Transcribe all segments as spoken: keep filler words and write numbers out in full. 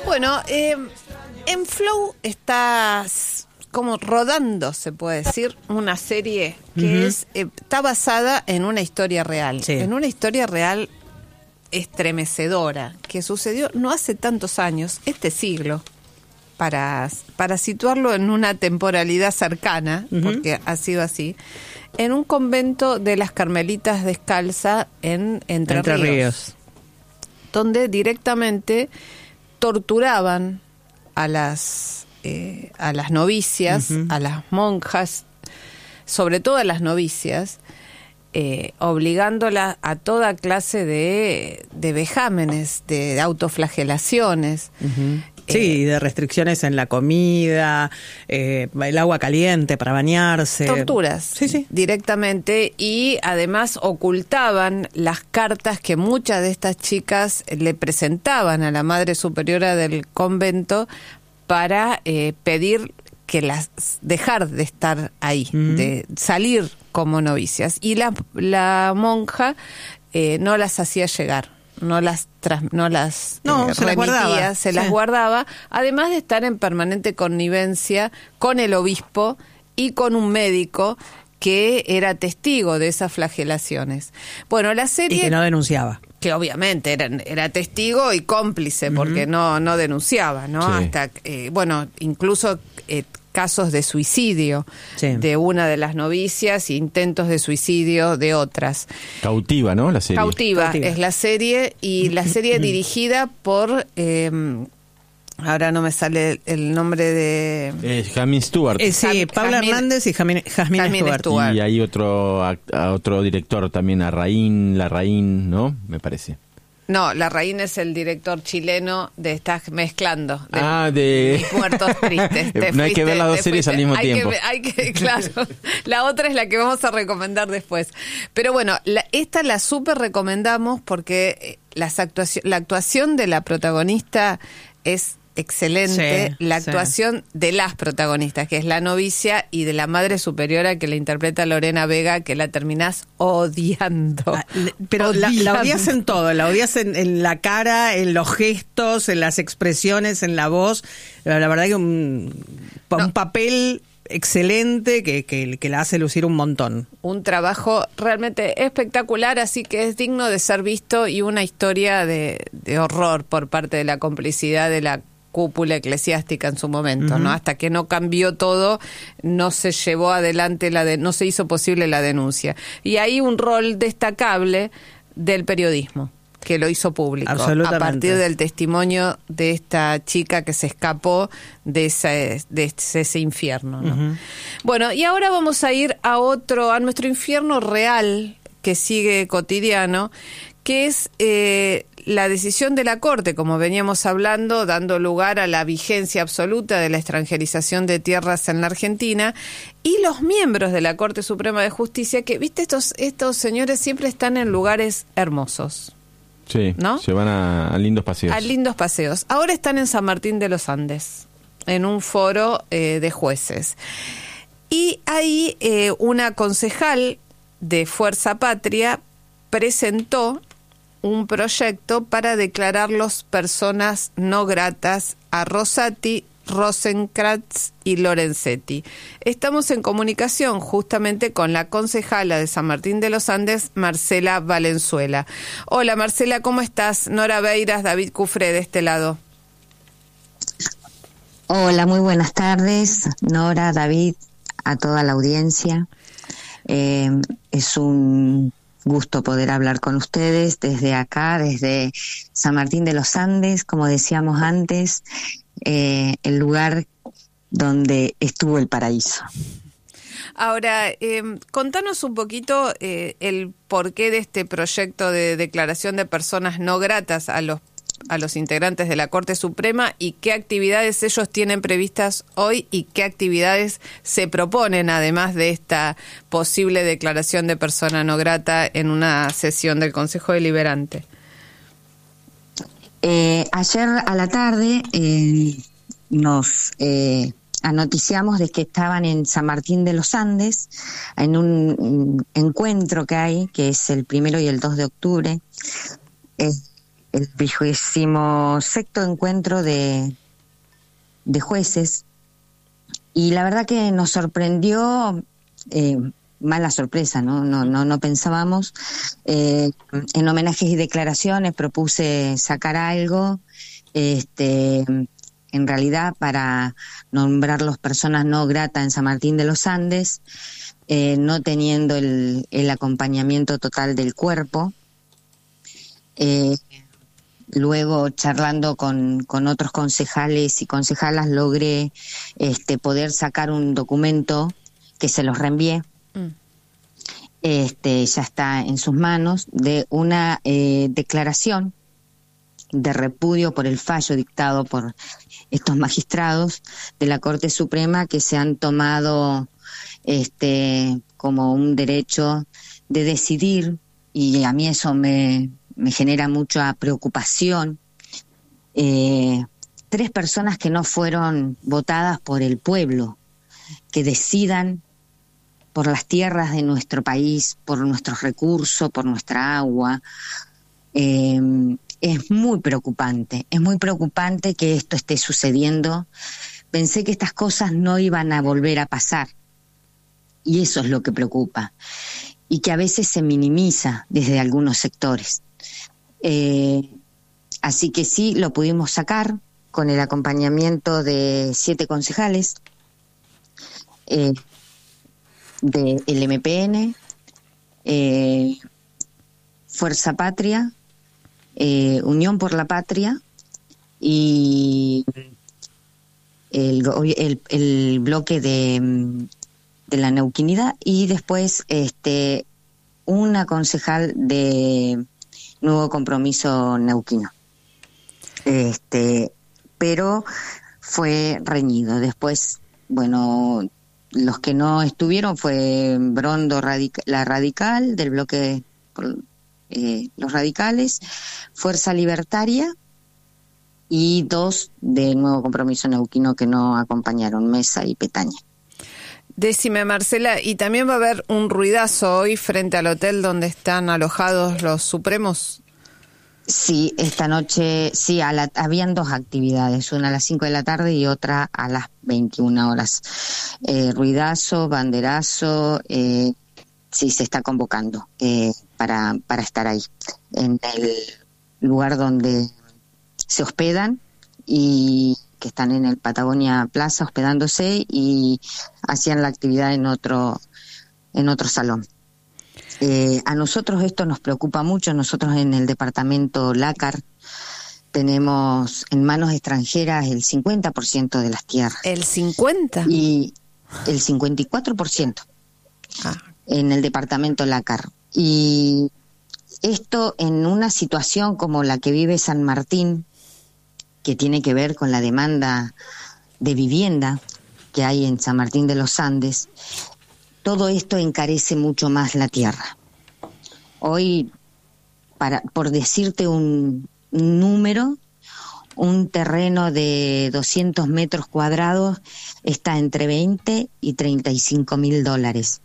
Bueno, eh, en Flow está como rodando, se puede decir, una serie que uh-huh. es eh, está basada en una historia real, sí. en una historia real estremecedora, que sucedió no hace tantos años, este siglo, para, para situarlo en una temporalidad cercana, uh-huh. porque ha sido así, en un convento de las Carmelitas Descalza en Entre, Entre Ríos, Ríos, donde directamente torturaban a las eh, a las novicias, uh-huh. a las monjas, sobre todo a las novicias, eh, obligándolas a toda clase de, de vejámenes, de, de autoflagelaciones. Uh-huh. Sí, de restricciones en la comida, eh, el agua caliente para bañarse. Torturas, sí, sí. directamente, y además ocultaban las cartas que muchas de estas chicas le presentaban a la Madre Superiora del convento para eh, pedir que las dejar de estar ahí, uh-huh. de salir como novicias. Y la, la monja eh, no las hacía llegar. no las tras, no las no, eh, se remitía, las guardaba. se sí. las guardaba, además de estar en permanente connivencia con el obispo y con un médico que era testigo de esas flagelaciones. Bueno, la serie... Y que no denunciaba. Que obviamente era, era testigo y cómplice, porque uh-huh. no, no denunciaba, ¿no? Sí. Hasta, eh, bueno, incluso... Eh, casos de suicidio sí. de una de las novicias, intentos de suicidio de otras. Cautiva, ¿no? La serie. Cautiva, Cautiva. es la serie, y la serie dirigida por... Eh, ahora no me sale el nombre de... Eh, Jasmine Stewart. Eh, sí, Paula Jasmine, Hernández y Jasmine, Jasmine, Jasmine Stewart. Stewart. Y hay otro, a, a otro director también, Larraín, Larraín, ¿no? Me parece. No, Larraín es el director chileno de Estás Mezclando. De ah, de... Mis Muertos Tristes. no fuiste, hay que ver las dos series fuiste. al mismo hay tiempo. Que, hay que, claro, la otra es la que vamos a recomendar después. Pero bueno, la, esta la súper recomendamos porque las actuaci- la actuación de la protagonista es excelente, sí, la actuación sí. de las protagonistas, que es la novicia, y de la Madre Superiora, que la interpreta Lorena Vega, que la terminás odiando. Ah, pero odiando. La, la odias en todo, la odias en, en la cara, en los gestos, en las expresiones, en la voz. La verdad que un, un no. papel excelente que, que, que la hace lucir un montón. Un trabajo realmente espectacular, así que es digno de ser visto, y una historia de, de horror por parte de la complicidad de la cúpula eclesiástica en su momento, uh-huh. ¿no? Hasta que no cambió todo, no se llevó adelante la de, no se hizo posible la denuncia. Y hay un rol destacable del periodismo, que lo hizo público a partir del testimonio de esta chica que se escapó de ese, de ese, ese infierno, ¿no? Uh-huh. Bueno, y ahora vamos a ir a otro, a nuestro infierno real que sigue cotidiano, que es eh, la decisión de la Corte, como veníamos hablando, dando lugar a la vigencia absoluta de la extranjerización de tierras en la Argentina, y los miembros de la Corte Suprema de Justicia, que, viste, estos, estos señores siempre están en lugares hermosos. Sí, ¿no? Se van a, a lindos paseos. A lindos paseos. Ahora están en San Martín de los Andes, en un foro eh, de jueces. Y ahí eh, una concejal de Fuerza Patria presentó un proyecto para declararlos personas no gratas a Rosati, Rosenkrantz y Lorenzetti. Estamos en comunicación justamente con la concejala de San Martín de los Andes, Marcela Valenzuela. Hola Marcela, ¿cómo estás? Nora Beiras, David Cufré de este lado. Hola, muy buenas tardes, Nora, David, a toda la audiencia. Eh, es un gusto poder hablar con ustedes desde acá, desde San Martín de los Andes, como decíamos antes, eh, el lugar donde estuvo el paraíso. Ahora, eh, contanos un poquito eh, el porqué de este proyecto de declaración de personas no gratas a los a los integrantes de la Corte Suprema, y qué actividades ellos tienen previstas hoy y qué actividades se proponen además de esta posible declaración de persona no grata en una sesión del Consejo Deliberante. Eh, ayer a la tarde eh, nos eh, anoticiamos de que estaban en San Martín de los Andes en un encuentro que hay, que es el primero y el dos de octubre. Eh, el vigésimo sexto encuentro de, de jueces, y la verdad que nos sorprendió, eh, mala sorpresa, ¿no? No, no, no pensábamos. Eh, en homenajes y declaraciones propuse sacar algo, este, en realidad para nombrar las personas no gratas en San Martín de los Andes, eh, no teniendo el, el acompañamiento total del cuerpo. Eh, luego, charlando con, con otros concejales y concejalas, logré este, poder sacar un documento que se los reenvié. Mm. Este, ya está en sus manos, de una eh, declaración de repudio por el fallo dictado por estos magistrados de la Corte Suprema, que se han tomado este como un derecho de decidir, y a mí eso me, me genera mucha preocupación. Eh, tres personas que no fueron votadas por el pueblo, que decidan por las tierras de nuestro país, por nuestros recursos, por nuestra agua. Eh, es muy preocupante, es muy preocupante que esto esté sucediendo. Pensé que estas cosas no iban a volver a pasar, y eso es lo que preocupa, y que a veces se minimiza desde algunos sectores. Eh, así que sí, lo pudimos sacar con el acompañamiento de siete concejales, eh, del M P N, eh, Fuerza Patria, eh, Unión por la Patria y el, el, el bloque de, de la Neuquinidad, y después este una concejal de Nuevo Compromiso Neuquino. Este, pero fue reñido. Después, bueno, los que no estuvieron fue Brondo, Radic- la Radical, del bloque por, eh, Los Radicales, Fuerza Libertaria, y dos de Nuevo Compromiso Neuquino que no acompañaron, Mesa y Petaña. Decime, Marcela, ¿y también va a haber un ruidazo hoy frente al hotel donde están alojados los Supremos? Sí, esta noche, sí, a la, habían dos actividades, una a las cinco de la tarde y otra a las veintiuna horas. Eh, ruidazo, banderazo, eh, sí, se está convocando eh, para, para estar ahí, en el lugar donde se hospedan, y que están en el Patagonia Plaza hospedándose, y hacían la actividad en otro, en otro salón. Eh, a nosotros esto nos preocupa mucho. Nosotros en el departamento Lácar tenemos en manos extranjeras el cincuenta por ciento de las tierras. ¿El cincuenta por ciento? Y el cincuenta y cuatro por ciento ah. en el departamento Lácar. Y esto en una situación como la que vive San Martín, que tiene que ver con la demanda de vivienda que hay en San Martín de los Andes, todo esto encarece mucho más la tierra. Hoy, para, por decirte un, un número, un terreno de doscientos metros cuadrados está entre veinte y treinta y cinco mil dólares.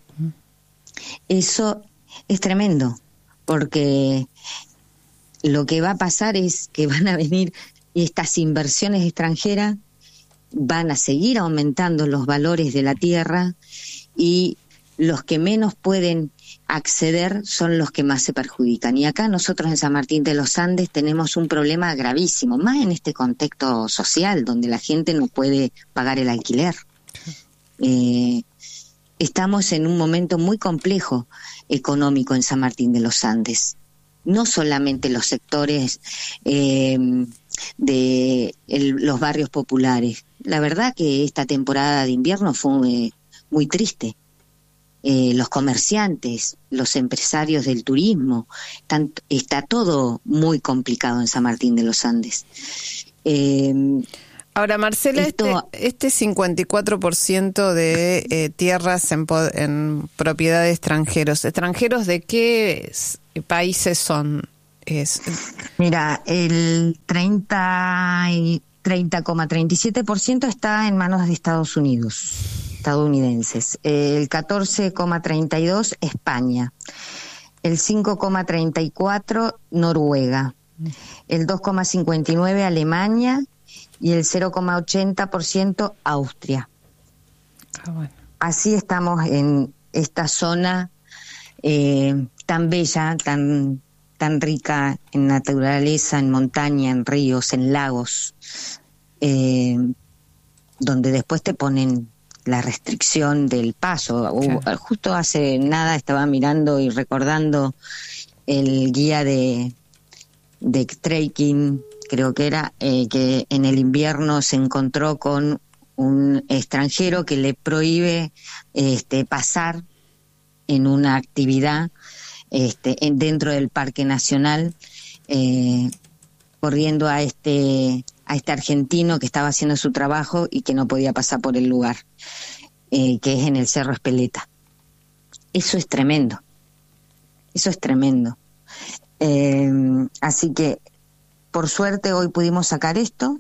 Eso es tremendo, porque lo que va a pasar es que van a venir estas inversiones extranjeras, van a seguir aumentando los valores de la tierra, y los que menos pueden acceder son los que más se perjudican. Y acá nosotros en San Martín de los Andes tenemos un problema gravísimo, más en este contexto social donde la gente no puede pagar el alquiler. Eh, estamos en un momento muy complejo económico en San Martín de los Andes. No solamente los sectores eh, de el, los barrios populares. La verdad que esta temporada de invierno fue eh, muy triste. Eh, los comerciantes, los empresarios del turismo, están, está todo muy complicado en San Martín de los Andes. Eh, Ahora, Marcela, esto, este, este cincuenta y cuatro por ciento de eh, tierras en, en propiedad de extranjeros, ¿extranjeros de qué países son? Es... Mira, el treinta coma treinta y siete por ciento está en manos de Estados Unidos, estadounidenses. El catorce coma treinta y dos por ciento España. El cinco coma treinta y cuatro por ciento Noruega. el dos coma cincuenta y nueve por ciento Alemania y el cero coma ochenta por ciento Austria. Ah, bueno. Así estamos en esta zona eh, tan bella, tan, tan rica en naturaleza, en montaña, en ríos, en lagos, eh, donde después te ponen la restricción del paso. Claro. Justo hace nada estaba mirando y recordando el guía de, de trekking, creo que era, eh, que en el invierno se encontró con un extranjero que le prohíbe este, pasar en una actividad este, en, dentro del Parque Nacional, eh, corriendo a este, a este argentino que estaba haciendo su trabajo y que no podía pasar por el lugar, eh, que es en el Cerro Espeleta. Eso es tremendo, eso es tremendo. Eh, así que, por suerte, hoy pudimos sacar esto.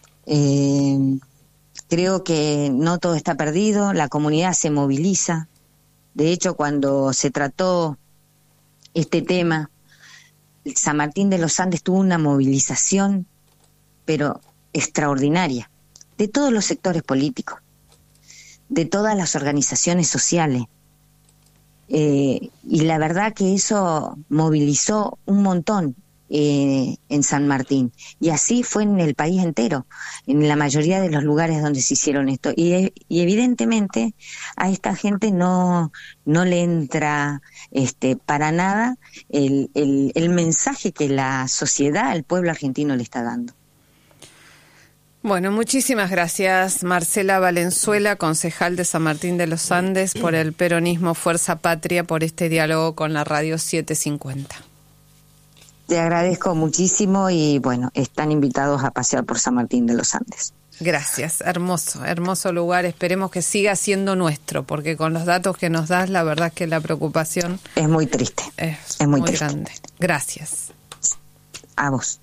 Eh, Creo que no todo está perdido, la comunidad se moviliza. De hecho, cuando se trató este tema, San Martín de los Andes tuvo una movilización, pero extraordinaria, de todos los sectores políticos, de todas las organizaciones sociales. Eh, y la verdad que eso movilizó un montón eh, en San Martín. Y así fue en el país entero, en la mayoría de los lugares donde se hicieron esto. Y, y evidentemente a esta gente no, no le entra este, para nada el, el, el mensaje que la sociedad, el pueblo argentino le está dando. Bueno, muchísimas gracias, Marcela Valenzuela, concejal de San Martín de los Andes, por el peronismo Fuerza Patria, por este diálogo con la Radio setecientos cincuenta. Te agradezco muchísimo y bueno, están invitados a pasear por San Martín de los Andes. Gracias, hermoso, hermoso lugar. Esperemos que siga siendo nuestro, porque con los datos que nos das, la verdad es que la preocupación es muy triste. Es, es muy, muy triste. grande. Gracias. A vos.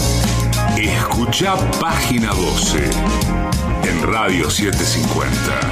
Escucha Página doce en Radio setecientos cincuenta.